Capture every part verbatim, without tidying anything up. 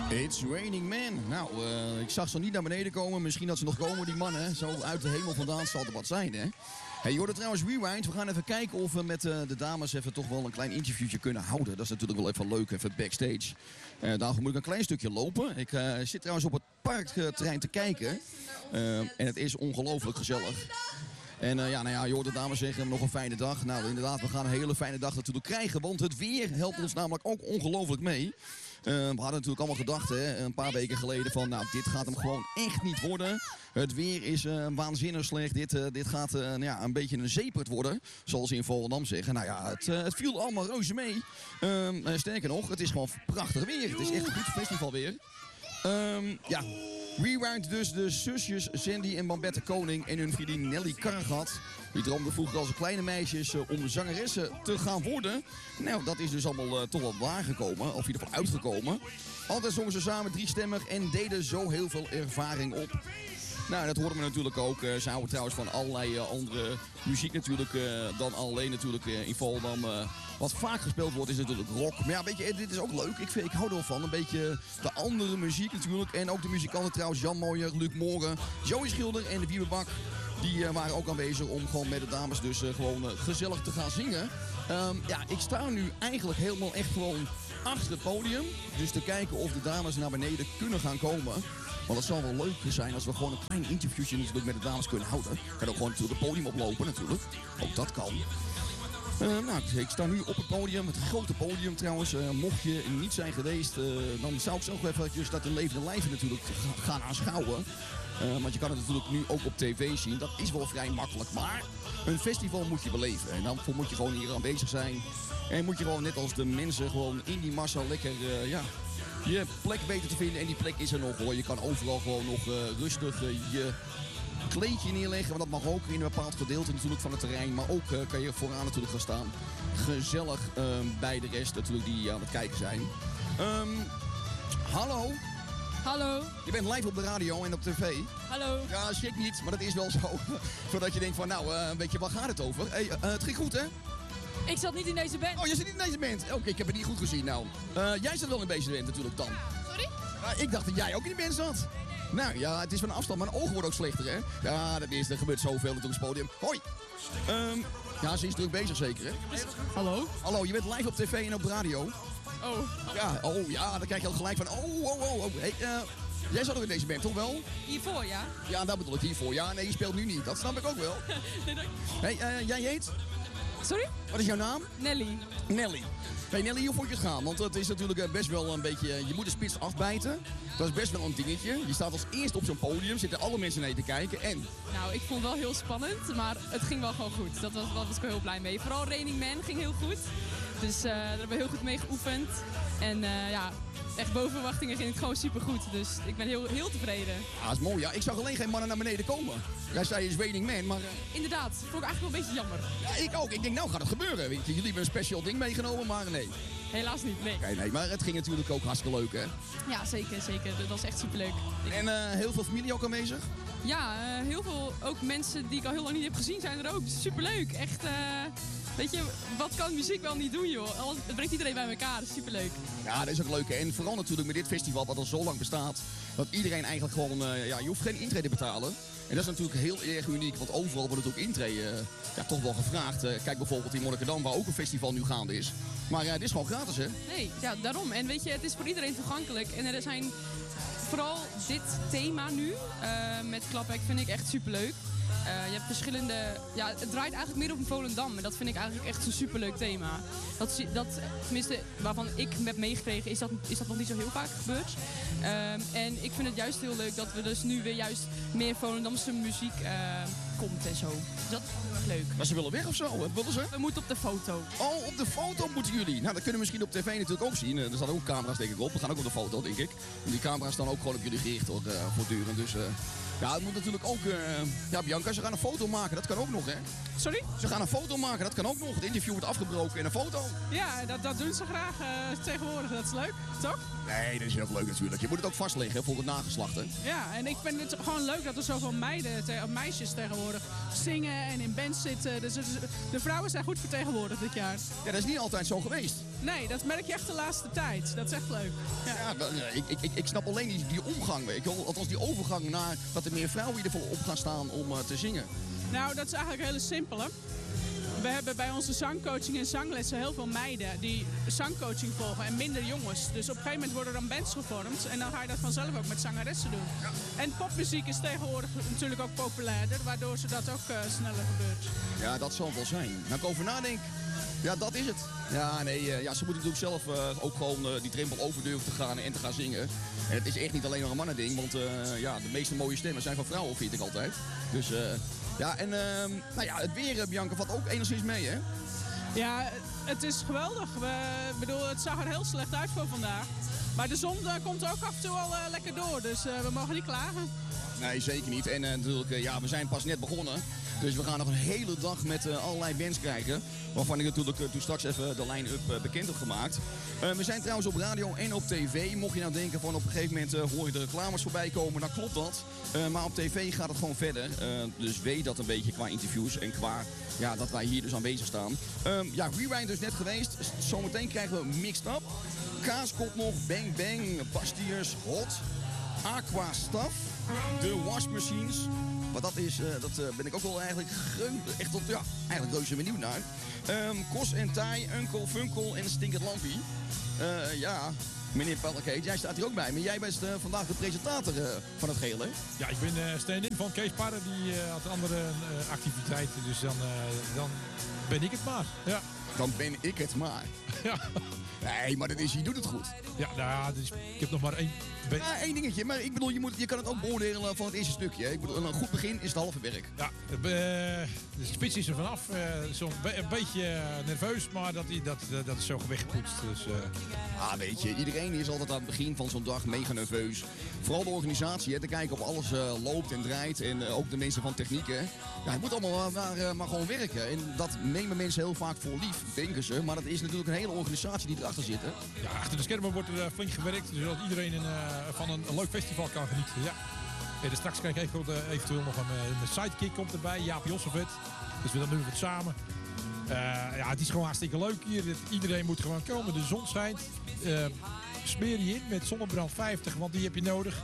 It's Raining Man. Nou, uh, ik zag ze niet naar beneden komen. Misschien dat ze nog komen, die mannen. Zo uit de hemel vandaan zal er wat zijn, hè? Hey, je hoorde trouwens Rewind. We gaan even kijken of we met uh, de dames even toch wel een klein interviewtje kunnen houden. Dat is natuurlijk wel even leuk, even backstage. Uh, daarvoor moet ik een klein stukje lopen. Ik uh, zit trouwens op het parkterrein te kijken. Uh, en het is ongelooflijk gezellig. En uh, ja, nou ja, je hoort de dames zeggen, nog een fijne dag. Nou, inderdaad, we gaan een hele fijne dag natuurlijk krijgen. Want het weer helpt ons namelijk ook ongelooflijk mee. Uh, we hadden natuurlijk allemaal gedacht, hè, een paar weken geleden van, nou, dit gaat hem gewoon echt niet worden. Het weer is uh, waanzinnig slecht. Dit, uh, dit gaat uh, nou ja, een beetje een zeepert worden, zoals ze in Volendam zeggen. Nou ja, het, uh, het viel allemaal reuze mee. Uh, uh, sterker nog, het is gewoon prachtig weer. Het is echt een goed festivalweer. Um, ja, Rewind dus de zusjes Sandy en Bambette Koning en hun vriendin Nelly Kargat. Die droomden vroeger als kleine meisjes uh, om zangeressen te gaan worden. Nou, dat is dus allemaal uh, toch wel waargekomen, of in ieder geval uitgekomen. Altijd zongen ze samen driestemmig en deden zo heel veel ervaring op. Nou, dat hoorden we natuurlijk ook. Uh, ze houden trouwens van allerlei uh, andere muziek natuurlijk uh, dan alleen natuurlijk uh, in Volendam. Uh, wat vaak gespeeld wordt is natuurlijk rock. Maar ja, weet je, dit is ook leuk. Ik, vind, ik hou er wel van. Een beetje de andere muziek natuurlijk. En ook de muzikanten trouwens. Jan Mooijer, Luc Moren, Joey Schilder en de Wiebe Bak. Die uh, waren ook aanwezig om gewoon met de dames dus uh, gewoon uh, gezellig te gaan zingen. Um, ja, ik sta nu eigenlijk helemaal echt gewoon achter het podium. Dus te kijken of de dames naar beneden kunnen gaan komen. Want het zal wel leuk zijn als we gewoon een klein interviewtje natuurlijk met de dames kunnen houden. Ik kan ook gewoon natuurlijk het podium oplopen natuurlijk. Ook dat kan. Uh, nou, ik sta nu op het podium, het grote podium trouwens. Uh, mocht je niet zijn geweest, uh, dan zou ik zo even eventjes dat in levende lijven natuurlijk gaan aanschouwen. Uh, want je kan het natuurlijk nu ook op tv zien. Dat is wel vrij makkelijk, maar een festival moet je beleven. En daarvoor moet je gewoon hier aanwezig zijn. En moet je gewoon net als de mensen gewoon in die massa lekker, uh, ja, je plek weten te vinden. En die plek is er nog hoor. Je kan overal gewoon nog uh, rustig uh, je kleedje neerleggen. Want dat mag ook in een bepaald gedeelte natuurlijk van het terrein. Maar ook uh, kan je vooraan natuurlijk gaan staan. Gezellig uh, bij de rest natuurlijk die aan het kijken zijn. Um, hallo. Hallo. Je bent live op de radio en op tv. Hallo. Ja, schrik niet, maar dat is wel zo. Voordat je denkt van, nou, uh, weet je, waar gaat het over? Hey, uh, het ging goed, hè? Ik zat niet in deze band. Oh, je zit niet in deze band? Oké, okay, ik heb het niet goed gezien, nou. Uh, jij zat wel in deze band natuurlijk dan. Sorry? Uh, ik dacht dat jij ook in de band zat. Nou ja, het is van afstand, maar mijn ogen worden ook slechter, hè? Ja, dat is, er gebeurt zoveel natuurlijk op het podium. Hoi. Um, ja, ze is druk bezig zeker, hè? Hallo? Hallo, je bent live op tv en op de radio. Oh. Ja, oh ja, dan krijg je al gelijk van, oh, oh, oh, oh. Hey, uh, jij zat ook in deze band, toch wel? Hiervoor, ja? Ja, dat bedoel ik hiervoor. Ja, nee, je speelt nu niet. Dat snap ik ook wel. Nee, dank. Hey, uh, jij heet? Sorry? Wat is jouw naam? Nelly. Nelly. Hey Nelly, hoe vond je het gaan? Want het is natuurlijk best wel een beetje, je moet de spits afbijten. Dat is best wel een dingetje. Je staat als eerste op zo'n podium, zitten alle mensen naar je te kijken en... Nou, ik vond het wel heel spannend, maar het ging wel gewoon goed. Dat was, daar was ik wel heel blij mee. Vooral Raining Man ging heel goed. Dus uh, daar hebben we heel goed mee geoefend. En uh, ja, echt boven verwachtingen ging het gewoon supergoed. Dus ik ben heel, heel tevreden. Ah, dat is mooi, ja. Ik zag alleen geen mannen naar beneden komen. Jij zei is Raining Man, maar... Uh... Inderdaad, dat vond ik eigenlijk wel een beetje jammer. Ja, ik ook. Ik denk, nou gaat het gebeuren. Weet je, jullie hebben een special ding meegenomen, maar nee. Helaas niet, nee. Oké, nee, maar het ging natuurlijk ook hartstikke leuk, hè? Ja, zeker, zeker. Dat was echt superleuk. En uh, heel veel familie ook aanwezig? Ja, uh, heel veel, ook mensen die ik al heel lang niet heb gezien zijn er ook. Superleuk, echt... Uh... Weet je, wat kan muziek wel niet doen, joh? Het brengt iedereen bij elkaar, dat is superleuk. Ja, dat is ook leuk. En vooral natuurlijk met dit festival wat al zo lang bestaat. Dat iedereen eigenlijk gewoon, uh, ja, je hoeft geen intrede te betalen. En dat is natuurlijk heel erg uniek, want overal wordt het ook intrede uh, ja, toch wel gevraagd. Uh, kijk bijvoorbeeld in Monnikendam, waar ook een festival nu gaande is. Maar uh, dit is gewoon gratis, hè? Nee, ja, daarom. En weet je, het is voor iedereen toegankelijk. En er zijn vooral dit thema nu, uh, met Klapek, vind ik echt superleuk. Uh, je hebt verschillende... Ja, het draait eigenlijk meer op een Volendam. En dat vind ik eigenlijk echt een superleuk thema. Dat, dat, tenminste, waarvan ik heb meegekregen, is dat, is dat nog niet zo heel vaak gebeurd. Uh, en ik vind het juist heel leuk dat we dus nu weer juist meer Volendamse muziek uh, komt en zo. Dus dat is heel erg leuk. Maar ze willen weg of zo? Wat willen ze? We moeten op de foto. Oh, op de foto moeten jullie. Nou, dat kunnen we misschien op tv natuurlijk ook zien. Er staan ook camera's denk ik op. We gaan ook op de foto, denk ik. En die camera's staan ook gewoon op jullie gericht hoor, uh, voortdurend. Dus... Uh... Ja, het moet natuurlijk ook... Uh, ja, Bianca, ze gaan een foto maken. Dat kan ook nog, hè? Sorry? Ze gaan een foto maken. Dat kan ook nog. Het interview wordt afgebroken en een foto. Ja, dat, dat doen ze graag uh, tegenwoordig. Dat is leuk, toch? Nee, dat is heel leuk natuurlijk. Je moet het ook vastleggen voor het nageslacht, hè? Ja, en ik vind het gewoon leuk dat er zoveel meiden, te, meisjes tegenwoordig zingen en in bands zitten. Dus de vrouwen zijn goed vertegenwoordigd dit jaar. Ja, dat is niet altijd zo geweest. Nee, dat merk je echt de laatste tijd. Dat is echt leuk. Ja. Ja, wel, ja, ik, ik, ik, ik snap alleen die, die omgang, weet je wel. Althans die overgang naar dat er meer vrouwen in ieder geval op gaan staan om uh, te zingen. Nou, dat is eigenlijk een hele simpele. We hebben bij onze zangcoaching en zanglessen heel veel meiden die zangcoaching volgen en minder jongens. Dus op een gegeven moment worden er dan bands gevormd en dan ga je dat vanzelf ook met zangeressen doen. Ja. En popmuziek is tegenwoordig natuurlijk ook populairder, waardoor ze dat ook uh, sneller gebeurt. Ja, dat zal wel zijn. Nou, ik over nadenk. Ja, dat is het. Ja, nee, uh, ja, ze moeten natuurlijk zelf uh, ook gewoon uh, die drempel over durven te gaan en te gaan zingen. En het is echt niet alleen maar een mannending, want uh, ja, de meeste mooie stemmen zijn van vrouwen, vind ik altijd. Dus uh, ja, en uh, nou ja, het weer, uh, Bianca, valt ook enigszins mee, hè? Ja, het is geweldig. We, bedoel, het zag er heel slecht uit voor vandaag. Maar de zon uh, komt ook af en toe al uh, lekker door, dus uh, we mogen niet klagen. Nee, zeker niet. En uh, natuurlijk, uh, ja, we zijn pas net begonnen. Dus we gaan nog een hele dag met uh, allerlei bands krijgen. Waarvan ik natuurlijk uh, toen straks even de line-up uh, bekend heb gemaakt. Uh, we zijn trouwens op radio en op tv. Mocht je nou denken van op een gegeven moment uh, hoor je de reclames voorbij komen, dan klopt dat. Uh, maar op tv gaat het gewoon verder. Uh, dus weet dat een beetje qua interviews en qua ja, dat wij hier dus aanwezig staan. Uh, ja, Rewind is net geweest. Zometeen krijgen we Mixed Up. Kaaskop nog, Bang Bang, Bastiers, Hot, Aqua Stuff, de Washmachines. Maar dat is, uh, dat uh, ben ik ook wel eigenlijk echt tot, ja, eigenlijk reuze benieuwd naar. Um, Kos en Tai, Uncle Funkel en Stinkend Lampie. Uh, ja, meneer Pallekeet, jij staat hier ook bij. Maar jij bent uh, vandaag de presentator uh, van het geheel, hè? Ja, ik ben uh, stand-in van Kees Parre, die uh, had andere uh, activiteiten. Dus dan, uh, dan ben ik het maar. Ja. Dan ben ik het maar. Ja. Nee, maar dat is, je doet het goed. Ja, nou ja, dus ik heb nog maar één... Ja, één dingetje, maar ik bedoel, je, moet, je kan het ook beoordelen van het eerste stukje. Ik bedoel, een goed begin is het halve werk. Ja, uh, de spits is er vanaf. Uh, Zo'n be een beetje nerveus, maar dat, dat, dat is zo weggepoetst. Dus, uh... Ah, weet je, iedereen is altijd aan het begin van zo'n dag mega nerveus. Vooral de organisatie, hè, te kijken of alles uh, loopt en draait. En uh, ook de mensen van techniek, hè. Ja, het moet allemaal maar, uh, maar gewoon werken. En dat nemen mensen heel vaak voor lief, denken ze. Maar dat is natuurlijk een hele organisatie die erachter zit, hè. Ja, achter de schermen wordt er uh, flink gewerkt, zodat iedereen een, uh, van een, een leuk festival kan genieten. Ja. En dus straks krijg ik uh, eventueel nog een, een sidekick komt erbij, Jaap Jossevet. Dus we dan doen we het samen. Uh, ja, het is gewoon hartstikke leuk hier. Iedereen moet gewoon komen. De zon schijnt. Uh, smeer je in met zonnebrand vijftig, want die heb je nodig.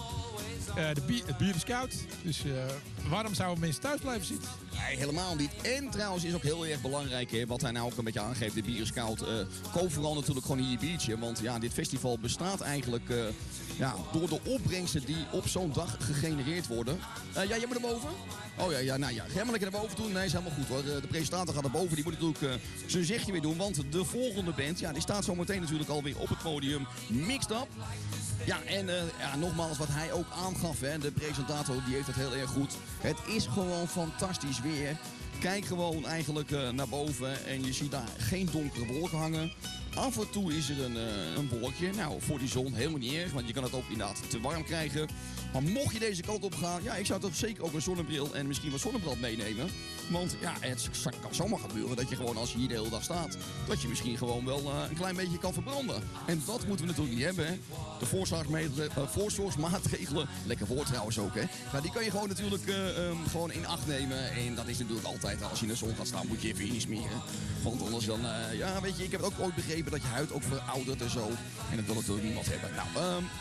Uh, de bier, het bier is koud. Dus uh, waarom zouden mensen thuis blijven zitten? Nee, helemaal niet. En trouwens is ook heel erg belangrijk, hè, wat hij nou ook een beetje aangeeft. De bier is koud. Uh, koop vooral natuurlijk gewoon hier je biertje. Want ja, dit festival bestaat eigenlijk uh, ja, door de opbrengsten die op zo'n dag gegenereerd worden. Uh, ja, jij moet naar boven? Oh ja, ja, nou ja. Ga maar lekker naar boven toe. Nee, is helemaal goed hoor. De, de presentator gaat naar boven. Die moet natuurlijk uh, zijn zegje weer doen. Want de volgende band, ja, die staat zo meteen natuurlijk alweer op het podium. Mixed Up. Ja, en uh, ja, nogmaals wat hij ook aangaf, hè, de presentator die heeft het heel erg goed. Het is gewoon fantastisch weer. Kijk gewoon eigenlijk uh, naar boven en je ziet daar geen donkere wolken hangen. Af en toe is er een, uh, een wolkje. Nou, voor die zon helemaal niet erg, want je kan het ook inderdaad te warm krijgen. Maar mocht je deze kant op gaan, ja, ik zou toch zeker ook een zonnebril en misschien wat zonnebrand meenemen. Want ja, het kan zomaar gebeuren dat je gewoon als je hier de hele dag staat, dat je misschien gewoon wel uh, een klein beetje kan verbranden. En dat moeten we natuurlijk niet hebben, hè. De voorzorgsmaatregelen, uh, voorzorgsmaatregelen, lekker woord trouwens ook, hè. Nou, die kan je gewoon natuurlijk uh, um, gewoon in acht nemen. En dat is natuurlijk altijd, als je in de zon gaat staan, moet je even insmeren. Want anders dan, uh, ja, weet je, ik heb het ook ooit begrepen dat je huid ook veroudert en zo. En dat wil natuurlijk niemand hebben. Nou, um,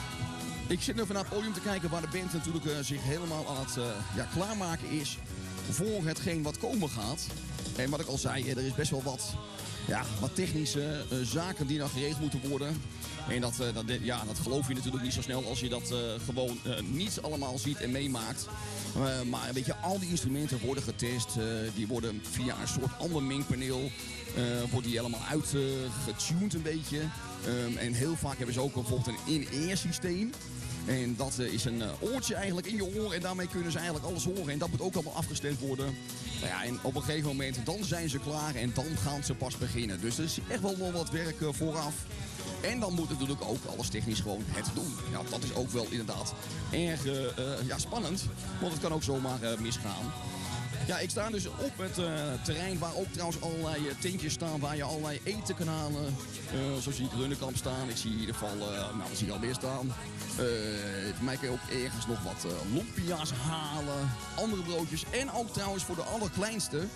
ik zit nu even naar het podium te kijken waar de band natuurlijk uh, zich helemaal aan het uh, ja, klaarmaken is voor hetgeen wat komen gaat. En wat ik al zei, er is best wel wat, ja, wat technische uh, zaken die nog geregeld moeten worden. En dat, uh, dat, ja, dat geloof je natuurlijk niet zo snel als je dat uh, gewoon uh, niet allemaal ziet en meemaakt. Uh, maar weet je, al die instrumenten worden getest. Uh, die worden via een soort ander mengpaneel uh, wordt die helemaal uitgetuned uh, een beetje. Um, en heel vaak hebben ze ook bijvoorbeeld een in-ear systeem. En dat uh, is een uh, oortje eigenlijk in je oor en daarmee kunnen ze eigenlijk alles horen. En dat moet ook allemaal afgestemd worden. Nou ja, en op een gegeven moment dan zijn ze klaar en dan gaan ze pas beginnen. Dus er is echt wel, wel wat werk uh, vooraf. En dan moet natuurlijk ook alles technisch gewoon het doen. Ja, dat is ook wel inderdaad erg uh, uh, ja, spannend, want het kan ook zomaar uh, misgaan. Ja, ik sta dus op het uh, terrein waar ook trouwens allerlei uh, tentjes staan waar je allerlei eten kan halen. Uh, zo zie ik Runnekamp staan. Ik zie in ieder geval, uh, nou, dat zie ik alweer staan. Uh, voor mij kan je ook ergens nog wat uh, lumpia's halen, andere broodjes. En ook trouwens voor de allerkleinste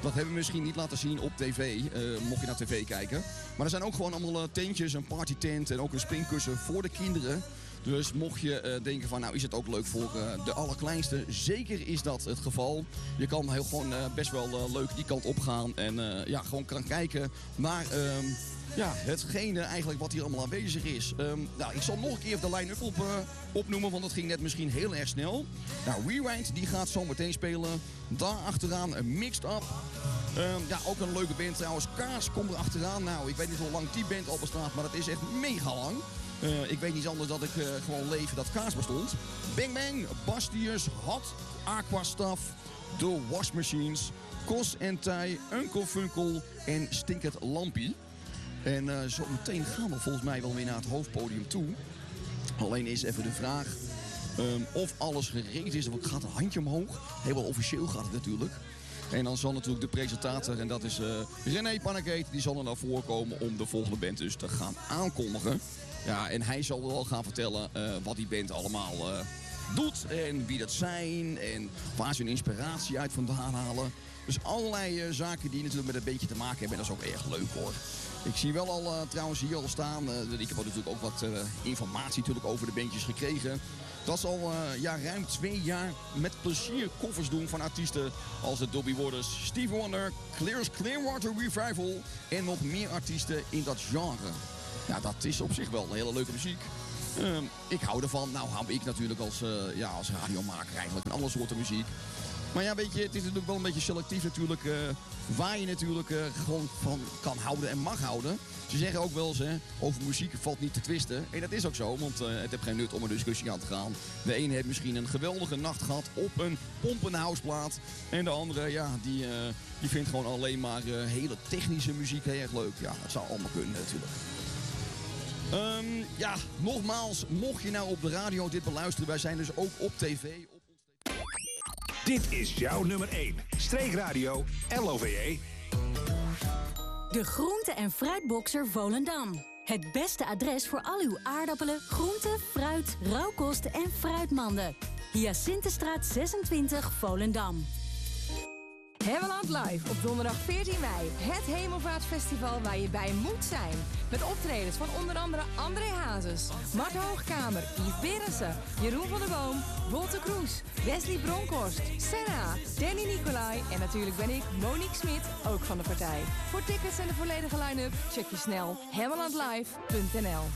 Dat hebben we misschien niet laten zien op tv, uh, mocht je naar tv kijken. Maar er zijn ook gewoon allemaal uh, tentjes, een partytent en ook een springkussen voor de kinderen. Dus mocht je uh, denken van, nou is het ook leuk voor uh, de allerkleinste. Zeker is dat het geval. Je kan heel gewoon uh, best wel uh, leuk die kant op gaan. En uh, ja, gewoon kan kijken naar uh, ja, hetgene eigenlijk wat hier allemaal aanwezig is. Um, nou, ik zal nog een keer de line-up op, uh, opnoemen, want het ging net misschien heel erg snel. Nou, Rewind, die gaat zo meteen spelen. Daar achteraan een Mixed Up. Um, ja, ook een leuke band trouwens. Kaas komt er achteraan. Nou, ik weet niet hoe lang die band al bestaat, maar dat is echt mega lang. Uh, ik weet niet anders dat ik uh, gewoon leven dat Kaas bestond. Bang Bang, Bastiers, Hot, Aquastaff, The Wash Machines, Kos en Tij, Uncle Funkel en Stinkert Lampie. En uh, zo meteen gaan we volgens mij wel weer naar het hoofdpodium toe. Alleen is even de vraag um, of alles gereed is. Want gaat een handje omhoog. Helemaal officieel gaat het natuurlijk. En dan zal natuurlijk de presentator, en dat is uh, René Pannekeet, die zal er naar voren komen om de volgende band dus te gaan aankondigen. Ja, en hij zal wel gaan vertellen uh, wat die band allemaal uh, doet en wie dat zijn en waar ze hun inspiratie uit vandaan halen. Dus allerlei uh, zaken die natuurlijk met een beetje te maken hebben en dat is ook erg leuk hoor. Ik zie wel al uh, trouwens hier al staan, uh, ik heb natuurlijk ook wat uh, informatie natuurlijk over de bandjes gekregen. Dat ze al uh, ja, ruim twee jaar met plezier covers doen van artiesten als de Dobby Waters, Stevie Wonder, Clear's Clearwater Revival en nog meer artiesten in dat genre. Ja, dat is op zich wel een hele leuke muziek. Uh, ik hou ervan. Nou hou ik natuurlijk als, uh, ja, als radiomaker eigenlijk van alle soorten muziek. Maar ja, weet je, het is natuurlijk wel een beetje selectief natuurlijk. Uh, waar je natuurlijk uh, gewoon van kan houden en mag houden. Ze zeggen ook wel eens, hè, over muziek valt niet te twisten. En dat is ook zo, want uh, het heeft geen nut om een discussie aan te gaan. De ene heeft misschien een geweldige nacht gehad op een pompenhouseplaat. En de andere, ja, die, uh, die vindt gewoon alleen maar uh, hele technische muziek heel erg leuk. Ja, dat zou allemaal kunnen natuurlijk. Um, ja, nogmaals, mocht je nou op de radio dit beluisteren, wij zijn dus ook op tv. Op Dit is jouw nummer één. Streekradio L O V E. De Groente- en Fruitboxer Volendam. Het beste adres voor al uw aardappelen, groenten, fruit, rauwkost en fruitmanden. Hyacinthestraat zesentwintig, Volendam. Hemmeland Live op donderdag veertien mei. Het Hemelvaartfestival waar je bij moet zijn. Met optredens van onder andere André Hazes, Mart Hoogkamer, Yves Berensen, Jeroen van der Boom, Wolter Kroes, Wesley Bronkhorst, Senna, Danny Nicolai en natuurlijk ben ik, Monique Smit, ook van de partij. Voor tickets en de volledige line-up check je snel hemmelandlive punt n l.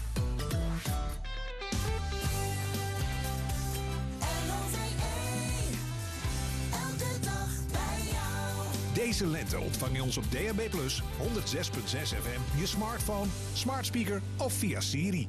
Deze lente ontvang je ons op D A B plus, honderd zes komma zes F M, je smartphone, smart speaker of via Siri.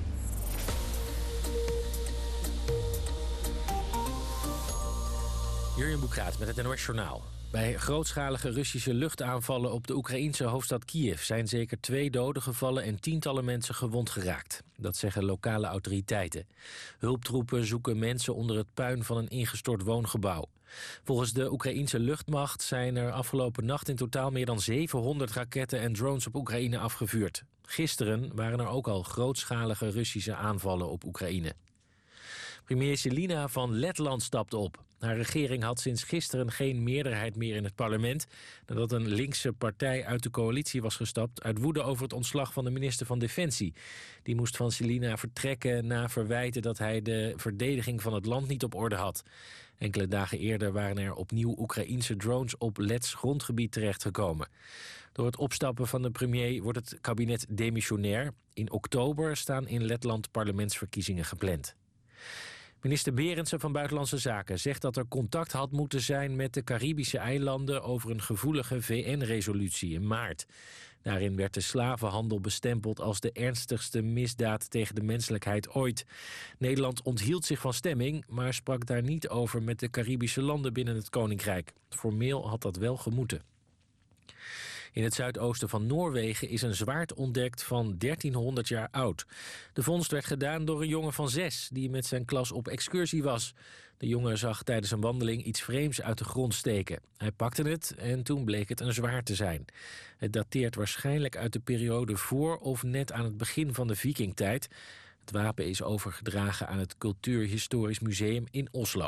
Jurjen Boekraat met het N O S Journaal. Bij grootschalige Russische luchtaanvallen op de Oekraïense hoofdstad Kiev zijn zeker twee doden gevallen en tientallen mensen gewond geraakt. Dat zeggen lokale autoriteiten. Hulptroepen zoeken mensen onder het puin van een ingestort woongebouw. Volgens de Oekraïense luchtmacht zijn er afgelopen nacht in totaal meer dan zevenhonderd raketten en drones op Oekraïne afgevuurd. Gisteren waren er ook al grootschalige Russische aanvallen op Oekraïne. Premier Selina van Letland stapt op. Haar regering had sinds gisteren geen meerderheid meer in het parlement, nadat een linkse partij uit de coalitie was gestapt uit woede over het ontslag van de minister van Defensie. Die moest van Selina vertrekken na verwijten dat hij de verdediging van het land niet op orde had. Enkele dagen eerder waren er opnieuw Oekraïense drones op Lets grondgebied terechtgekomen. Door het opstappen van de premier wordt het kabinet demissionair. In oktober staan in Letland parlementsverkiezingen gepland. Minister Berendsen van Buitenlandse Zaken zegt dat er contact had moeten zijn met de Caribische eilanden over een gevoelige V N-resolutie in maart. Daarin werd de slavenhandel bestempeld als de ernstigste misdaad tegen de menselijkheid ooit. Nederland onthield zich van stemming, maar sprak daar niet over met de Caribische landen binnen het Koninkrijk. Formeel had dat wel gemoeten. In het zuidoosten van Noorwegen is een zwaard ontdekt van dertienhonderd jaar oud. De vondst werd gedaan door een jongen van zes die met zijn klas op excursie was. De jongen zag tijdens een wandeling iets vreemds uit de grond steken. Hij pakte het en toen bleek het een zwaard te zijn. Het dateert waarschijnlijk uit de periode voor of net aan het begin van de Vikingtijd. Het wapen is overgedragen aan het Cultuurhistorisch Museum in Oslo.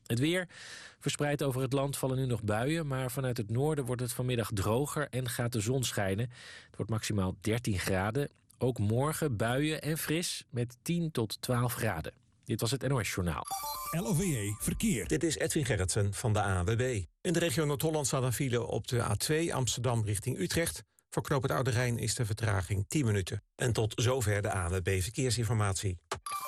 Het weer. Verspreid over het land vallen nu nog buien, maar vanuit het noorden wordt het vanmiddag droger en gaat de zon schijnen. Het wordt maximaal dertien graden. Ook morgen buien en fris met tien tot twaalf graden. Dit was het N O S Journaal. L O V E Verkeer. Dit is Edwin Gerritsen van de A N W B. In de regio Noord-Holland staat een file op de A twee Amsterdam richting Utrecht. Voor knoop het Oude Rijn is de vertraging tien minuten. En tot zover de A N W B Verkeersinformatie.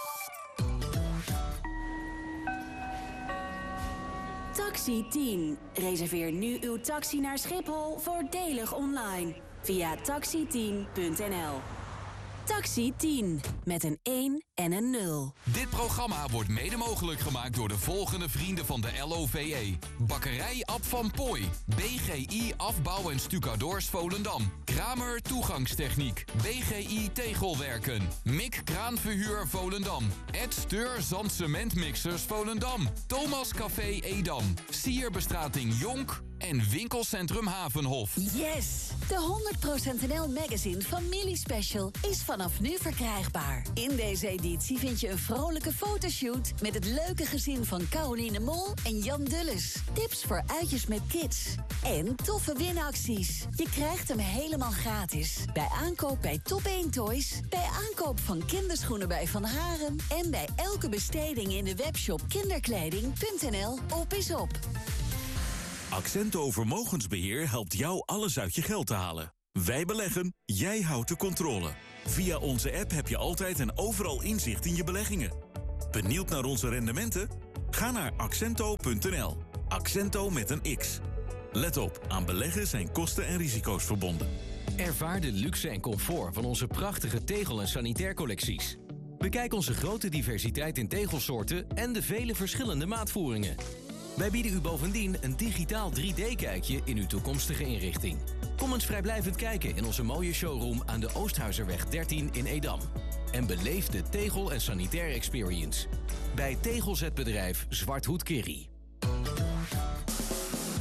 Taxi tien. Reserveer nu uw taxi naar Schiphol voordelig online. Via taxi tien punt n l. Taxi tien. Met een één en een nul. Dit programma wordt mede mogelijk gemaakt door de volgende vrienden van de L O V E. Bakkerij Ab van Pooij. B G I Afbouw en Stucadoors Volendam. Kramer Toegangstechniek. B G I Tegelwerken. Mik Kraanverhuur Volendam. Ed Steur Zandcementmixers Volendam. Thomas Café Edam. Sierbestrating Jonk. En winkelcentrum Havenhof. Yes! De honderd procent N L Magazine Familiespecial is vanaf nu verkrijgbaar. In deze editie vind je een vrolijke fotoshoot met het leuke gezin van Caroline Mol en Jan Dulles. Tips voor uitjes met kids. En toffe winacties. Je krijgt hem helemaal gratis. Bij aankoop bij Top één Toys, bij aankoop van kinderschoenen bij Van Haren en bij elke besteding in de webshop kinderkleding punt n l. Op is op. Accento Vermogensbeheer helpt jou alles uit je geld te halen. Wij beleggen, jij houdt de controle. Via onze app heb je altijd en overal inzicht in je beleggingen. Benieuwd naar onze rendementen? Ga naar accento punt n l. Accento met een X. Let op, aan beleggen zijn kosten en risico's verbonden. Ervaar de luxe en comfort van onze prachtige tegel- en sanitaircollecties. Bekijk onze grote diversiteit in tegelsoorten en de vele verschillende maatvoeringen. Wij bieden u bovendien een digitaal drie D-kijkje in uw toekomstige inrichting. Kom eens vrijblijvend kijken in onze mooie showroom aan de Oosthuizerweg dertien in Edam. En beleef de tegel- en sanitair experience. Bij tegelzetbedrijf Zwarthoed Kerry.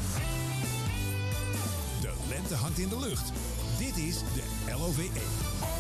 De lente hangt in de lucht. Dit is de L O V E.